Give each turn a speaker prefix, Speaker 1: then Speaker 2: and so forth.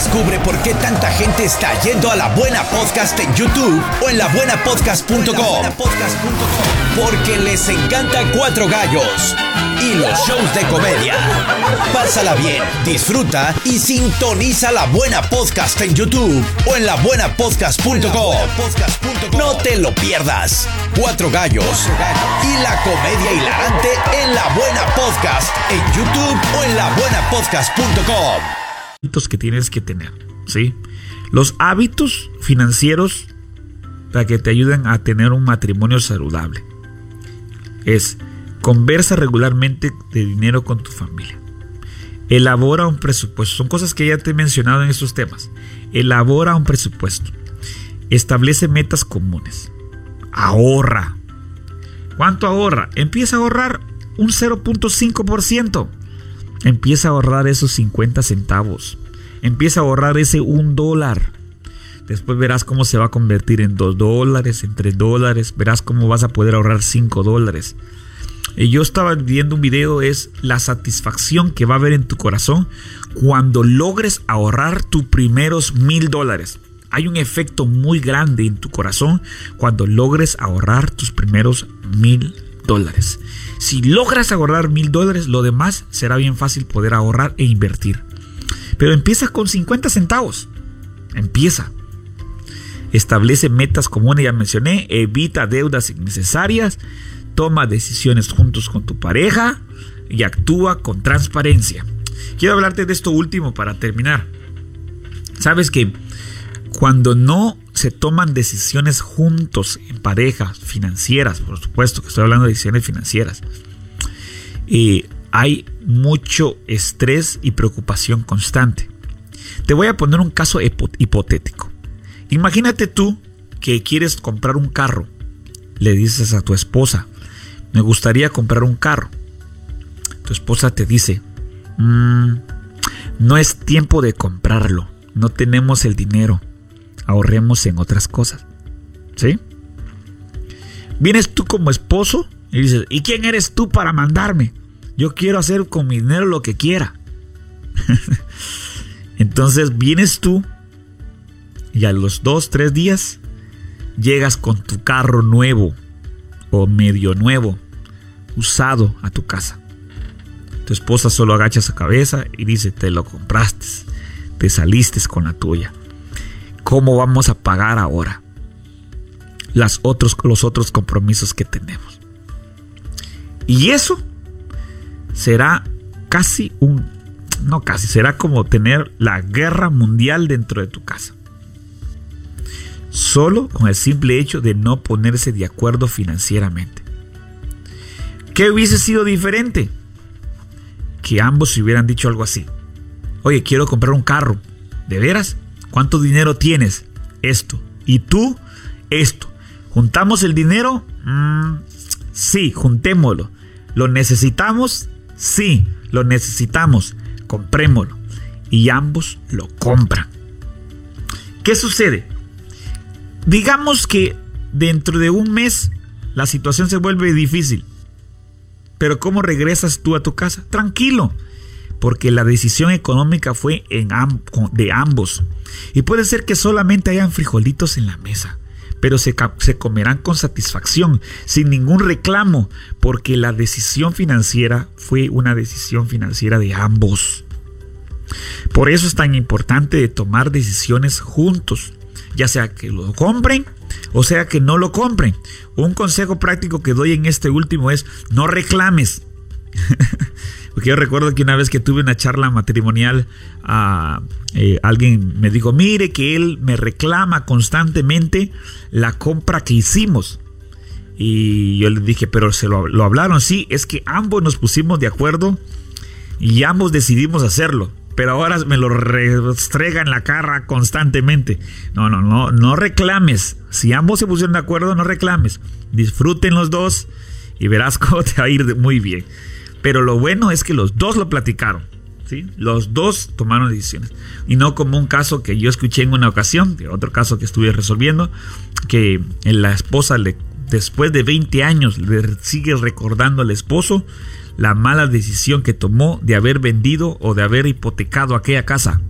Speaker 1: Descubre por qué tanta gente está yendo a La Buena Podcast en YouTube o en labuenapodcast.com. Porque les encanta Cuatro Gallos y los shows de comedia. Pásala bien, disfruta y sintoniza La Buena Podcast en YouTube o en labuenapodcast.com. No te lo pierdas. Cuatro Gallos y la comedia hilarante en La Buena Podcast en YouTube o en labuenapodcast.com.
Speaker 2: Que tienes que tener, ¿sí? Los hábitos financieros para que te ayuden a tener un matrimonio saludable es: conversa regularmente de dinero con tu familia, elabora un presupuesto. Son cosas que ya te he mencionado en estos temas. Elabora un presupuesto, establece metas comunes, ahorra. ¿Cuánto ahorra? Empieza a ahorrar un 0.5%. Empieza a ahorrar esos 50 centavos. Empieza a ahorrar ese $1. Después verás cómo se va a convertir en $2, en $3. Verás cómo vas a poder ahorrar $5. Y yo estaba viendo un video, es la satisfacción que va a haber en tu corazón cuando logres ahorrar tus primeros $1,000. Hay un efecto muy grande en tu corazón cuando logres ahorrar tus primeros $1,000. Si logras ahorrar $1,000, lo demás será bien fácil poder ahorrar e invertir. Pero empieza con 50 centavos. Empieza. Establece metas comunes, ya mencioné. Evita deudas innecesarias. Toma decisiones juntos con tu pareja y actúa con transparencia. Quiero hablarte de esto último para terminar. Sabes que cuando no se toman decisiones juntos en parejas financieras, por supuesto que estoy hablando de decisiones financieras, hay mucho estrés y preocupación constante. Te voy a poner un caso hipotético. Imagínate tú que quieres comprar un carro. Le dices a tu esposa: me gustaría comprar un carro. Tu esposa te dice: no es tiempo de comprarlo, no tenemos el dinero, ahorremos en otras cosas. ¿Sí? Vienes tú como esposo y dices: ¿y quién eres tú para mandarme? Yo quiero hacer con mi dinero lo que quiera. Entonces vienes tú y a los 2-3 días llegas con tu carro nuevo o medio nuevo, usado, a tu casa. Tu esposa solo agacha su cabeza y dice: te lo compraste, te saliste con la tuya. ¿Cómo vamos a pagar ahora los otros compromisos que tenemos? Y eso será será como tener la guerra mundial dentro de tu casa. Solo con el simple hecho de no ponerse de acuerdo financieramente. ¿Qué hubiese sido diferente? Que ambos se hubieran dicho algo así: oye, quiero comprar un carro. ¿De veras? ¿Cuánto dinero tienes? Esto. ¿Y tú? Esto. ¿Juntamos el dinero? Sí, juntémoslo. ¿Lo necesitamos? Sí, lo necesitamos. Comprémoslo. Y ambos lo compran. ¿Qué sucede? Digamos que dentro de un mes la situación se vuelve difícil. Pero ¿cómo regresas tú a tu casa? Tranquilo. Porque la decisión económica fue de ambos. Y puede ser que solamente hayan frijolitos en la mesa, pero se comerán con satisfacción, sin ningún reclamo, porque la decisión financiera fue una decisión financiera de ambos. Por eso es tan importante de tomar decisiones juntos, ya sea que lo compren o sea que no lo compren. Un consejo práctico que doy en este último es: no reclames. Porque yo recuerdo que una vez que tuve una charla matrimonial, alguien me dijo: mire que él me reclama constantemente la compra que hicimos. Y yo le dije: pero se lo hablaron. Sí, es que ambos nos pusimos de acuerdo y ambos decidimos hacerlo. Pero ahora me lo restrega en la cara constantemente. No reclames. Si ambos se pusieron de acuerdo, no reclames. Disfruten los dos y verás cómo te va a ir muy bien. Pero lo bueno es que los dos lo platicaron, ¿sí? Los dos tomaron decisiones. Y no como un caso que yo escuché en una ocasión, de otro caso que estuve resolviendo, que la esposa, después de 20 años, le sigue recordando al esposo la mala decisión que tomó de haber vendido o de haber hipotecado aquella casa.